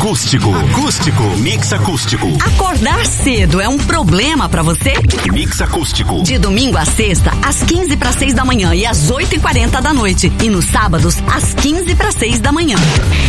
Acústico. Mix acústico. Acordar cedo é um problema pra você? Mix acústico. De domingo a sexta, às 15:45 da manhã e às 8:40 da noite. E nos sábados, às 15:45 da manhã.